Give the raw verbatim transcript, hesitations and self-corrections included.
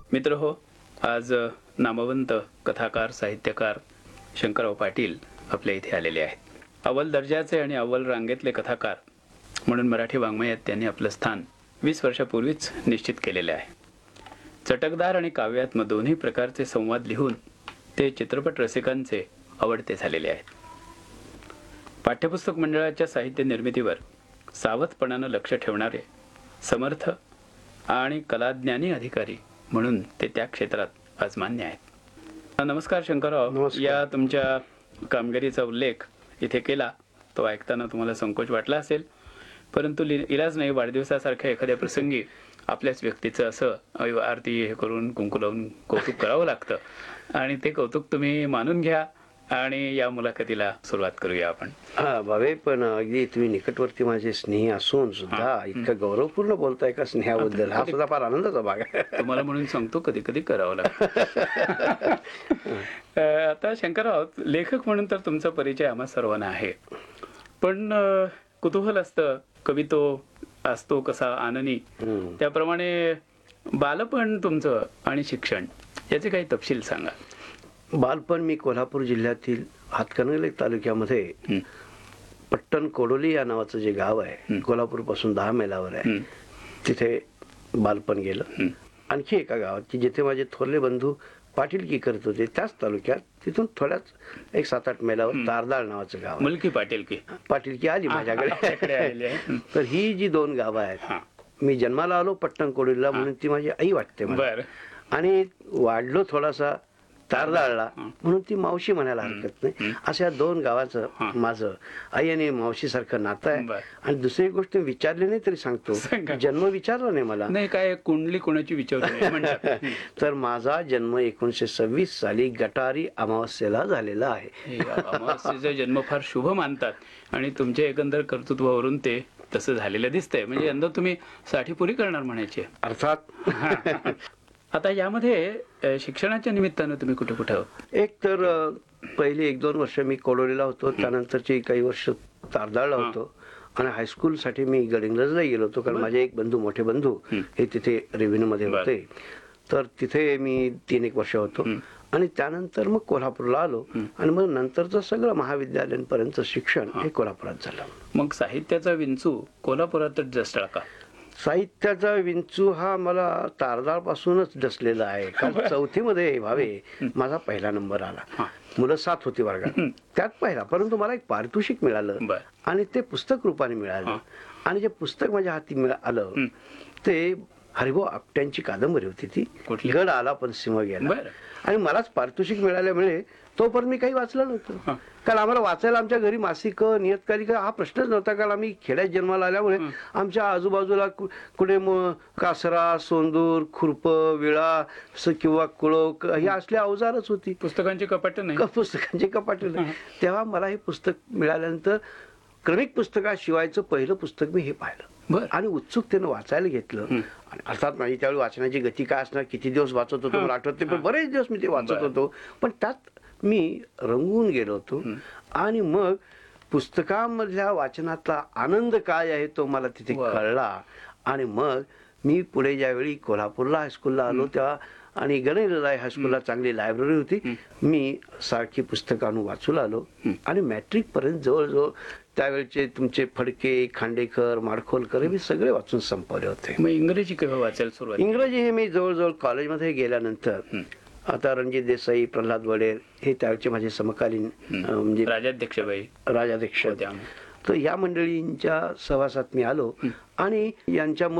मित्र हो, आज नामवंत कथाकार साहित्यकार शंकरराव पाटील आपल्या इथे आलेले आहेत. अव्वल दर्जाचे आणि अव्वल रांगेतले कथाकार म्हणून मराठी वाङ्मयात त्यांनी आपलं स्थान वीस वर्षापूर्वीच निश्चित केलेले आहे. चटकदार आणि काव्यात्म दोन्ही प्रकारचे संवाद लिहून ते चित्रपट रसिकांचे आवडते झालेले आहेत. पाठ्यपुस्तक मंडळाच्या साहित्य निर्मितीवर सावधपणानं लक्ष ठेवणारे समर्थ आणि कलाज्ञानी अधिकारी म्हणून ते त्या क्षेत्रात आज मान्य आहेत. नमस्कार शंकरराव. नमस्कार. या तुमच्या कामगिरीचा उल्लेख इथे केला तो ऐकताना तुम्हाला संकोच वाटला असेल, परंतु इलाज नाही. वाढदिवसासारख्या एखाद्या प्रसंगी आपल्याच व्यक्तीचं असं आरती हे करून कुंकू लावून कौतुक करावं लागतं आणि ते कौतुक तुम्ही मानून घ्या आणि या मुलाखतीला सुरुवात करूया आपण. हा भावे, पण अगदी तुम्ही निकटवर्ती माझे स्नेही असून सुद्धा इतकं गौरवपूर्ण बोलताय का स्नेहाबद्दल, हा सुद्धा फार आनंदाचा भाग आहे. तुम्हाला म्हणून सांगतो कधी कधी करावं लागतं. आता शंकरराव, लेखक म्हणून तर तुमचा परिचय आम्हा सर्वांना आहे, पण कुतूहल असतं, कवितो असतो कसा आननी, त्याप्रमाणे बालपण तुमचं आणि शिक्षण याचे काही तपशील सांगा. बालपण मी कोल्हापूर जिल्ह्यातील हातकणंगले तालुक्यामध्ये पट्टण कोडोली या नावाचं जे गाव आहे, कोल्हापूर पासून दहा मैलावर आहे, तिथे बालपण गेलं. आणखी एका गावात की जिथे माझे थोरले बंधू पाटीलकी करत होते त्याच तालुक्यात, तिथून थोड्याच एक सात आठ मैलावर तारदाळ नावाचं गाव. मुलकी पाटीलकी पाटीलकी आली माझ्याकडे. तर ही जी दोन गावं आहेत, मी जन्माला आलो पट्टण कोडोलीला म्हणून ती माझी आई वाटते मला, आणि वाढलो थोडासा तारदाळला म्हणून ती मावशी म्हणायला हरकत नाही. अशा दोन गावाचं माझं आई आणि मावशी सारखं नातं आहे. आणि दुसरी गोष्ट विचारली नाही तरी सांगतो, जन्म विचारला नाही मला. नाही काय कुंडली कोणाची विचारली. तर माझा जन्म एकोणीशे सव्वीस साली गटारी अमावस्येला झालेला आहे. अमावस्येचा जन्म फार शुभ मानतात आणि तुमच्या एकंदर कर्तृत्वावरून ते तसं झालेलं दिसतंय. म्हणजे यंदा तुम्ही साठी पुरी करणार म्हणायचे. अर्थात. आता यामध्ये शिक्षणाच्या निमित्तानं तुम्ही कुठे कुठे आहोत? एक तर पहिली एक दोन वर्ष मी कोडोलीला होतो, त्यानंतरची काही वर्ष तारदाळला होतो, आणि हायस्कूलसाठी मी गडिंग्लजला गेलो होतो, कारण माझे एक बंधू मोठे बंधू हे तिथे रेव्हेन्यू मध्ये होते. तर तिथे मी तीन एक वर्ष होतो आणि त्यानंतर मग कोल्हापूरला आलो आणि मग नंतरचं सगळं महाविद्यालयीनपर्यंत शिक्षण हे कोल्हापुरात झालं. मग साहित्याचा विंचू कोल्हापुरातच जसला का? साहित्याचा विंचू हा मला तारदाळ पासूनच डसलेला आहे. कारण चौथीमध्ये भावे माझा पहिला नंबर आला. मुलं सात होती वर्गात, त्यात पहिला. परंतु मला एक पारितोषिक मिळालं आणि ते पुस्तक रूपाने मिळालं. आणि जे पुस्तक माझ्या हाती आलं ते हरिभाऊ आपट्यांची कादंबरी होती, ती गड आला पण सिंह गेला. आणि मलाच पारितोषिक मिळाल्यामुळे तोपर्यंत मी काही वाचलं नव्हतं, कारण आम्हाला वाचायला आमच्या घरी मासिक नियतकालिका हा प्रश्नच नव्हता. कारण आम्ही खेड्यात जन्माला आल्यामुळे आमच्या आजूबाजूला कुठे कासरा, सोंदूर, खुरप, विळा किंवा कुळक ही असली अवजारच होती. पुस्तकांची कपाट नाही, पुस्तकांची कपाट. तेव्हा मला हे पुस्तक मिळाल्यानंतर क्रमिक पुस्तकाशिवायचं पहिलं पुस्तक मी हे पाहिलं आणि उत्सुकतेनं वाचायला घेतलं. आणि अर्थात माझी त्यावेळी वाचण्याची गती काय असणार, किती दिवस वाचत होतो मला आठवत नाही, पण बरेच दिवस मी ते वाचत होतो. पण त्यात मी रंगून गेलो होतो. आणि मग पुस्तकांमधल्या वाचनातला आनंद काय आहे तो मला तिथे कळला. आणि मग मी पुढे ज्यावेळी कोल्हापूरला हायस्कूलला आलो तेव्हा, आणि गणेशला हायस्कूलला चांगली लायब्ररी होती, मी सारखी पुस्तकं आणून वाचू लागलो. आणि मॅट्रिक पर्यंत जवळजवळ त्यावेळेचे तुमचे फडके, खांडेकर, माडखोलकर हे मी सगळे वाचून संपवले होते. मग इंग्रजी केव्हा वाचायला सुरुवात? इंग्रजी हे मी जवळजवळ कॉलेजमध्ये गेल्यानंतर, आता रणजित देसाई, प्रल्हाद वडेर हे त्यावेळचे माझे समकालीन म्हणजे राजाध्यक्षबाई राजाध्यक्ष, तर या मंडळींच्या सहवासात मी आलो आणि यांच्या